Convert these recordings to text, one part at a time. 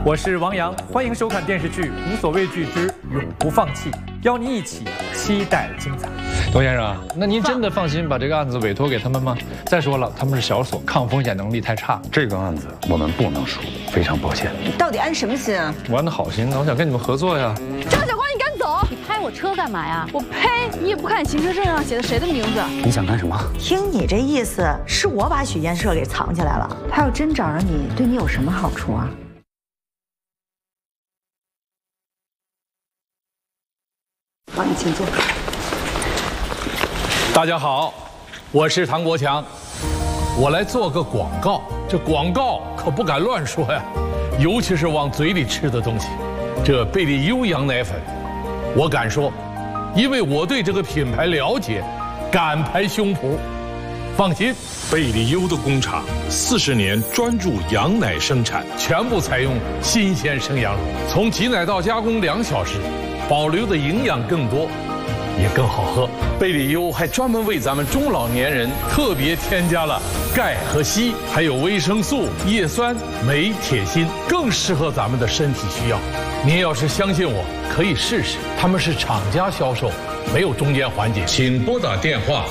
我是王阳，欢迎收看电视剧《无所畏惧之永不放弃》，邀您一起期待精彩。 董先生，那您真的放心把这个案子委托给他们吗？再说了，他们是小所，抗风险能力太差。 这个案子我们不能输，非常抱歉。 你到底安什么心啊？ 我安的好心呢，我想跟你们合作呀。 张小光，你赶走！你拍我车干嘛呀？我呸！你也不看行车证上写的谁的名字？ 你想干什么？ 听你这意思，是我把许燕社给藏起来了。他要真找着你，对你有什么好处啊？好，你请坐。 大家好，我是唐国强，我来做个广告。这广告可不敢乱说呀，尤其是往嘴里吃的东西。这贝利优羊奶粉，我敢说，因为我对这个品牌了解，敢拍胸脯。放心，贝利优的工厂40年专注羊奶生产，全部采用新鲜生羊乳，从挤奶到加工2小时，保留的营养更多。也更好喝。贝利优还专门为咱们中老年人特别添加了钙和硒，还有维生素、叶酸、镁、铁、锌，更适合咱们的身体需要。您要是相信我，可以试试。他们是厂家销售，没有中间环节。请拨打电话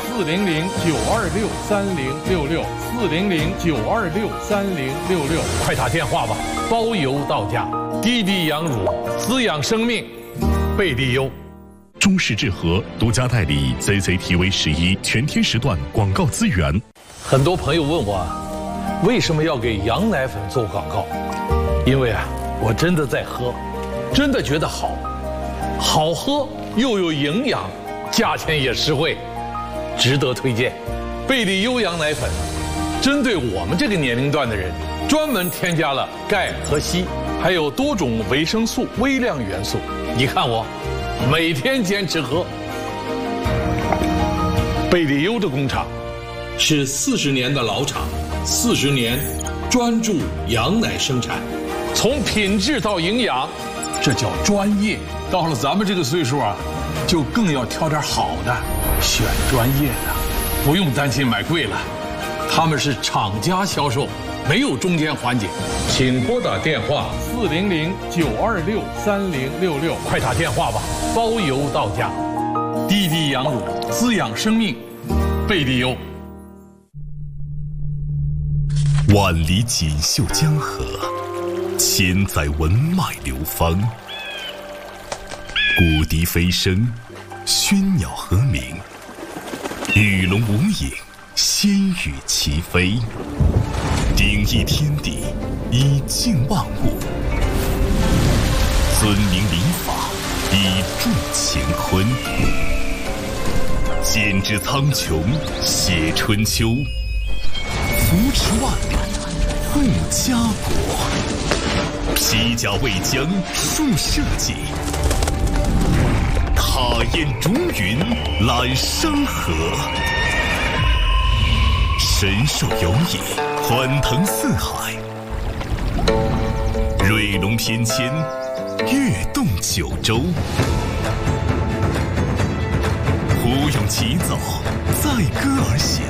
400-926-3066，400-926-3066，快打电话吧，包邮到家。滴滴羊乳，滋养生命，贝利优。 中视智和独家代理 CCTV11全天时段广告资源。 很多朋友问我，为什么要给羊奶粉做广告？因为我真的在喝，真的觉得好，好喝又有营养，价钱也实惠，值得推荐。贝利优羊奶粉，针对我们这个年龄段的人，专门添加了钙和硒，还有多种维生素、微量元素。你看我。每天坚持喝。贝利优的工厂是40年的老厂，40年专注羊奶生产，从品质到营养，这叫专业。到了咱们这个岁数就更要挑点好的，选专业的，不用担心买贵了。他们是厂家销售，没有中间环节。请拨打电话400-926-3066，快打电话吧，包邮到家。滴滴羊乳，滋养生命，贝利优。 万里锦绣江河，千载文脉流芳。古笛飞声，喧鸟和鸣，鱼龙无影，仙羽齐飞。鼎益天地，以静万物；尊明礼法，以助乾坤。剪纸苍穹，写春秋；扶持万里，护家国。披甲为将，树社稷；踏烟逐云，揽山河。神兽游弋，欢腾四海；瑞龙翩跹，跃动九州。胡咏起早，载歌而行；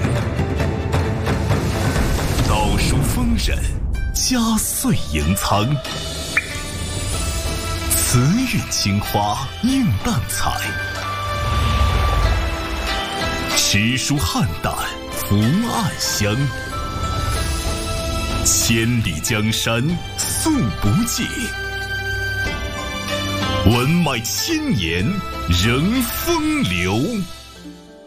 道书丰稔，佳岁迎苍。慈韵青花，映淡彩；诗书汉淡，福暗香。千里江山诉不尽，文脉千年仍风流。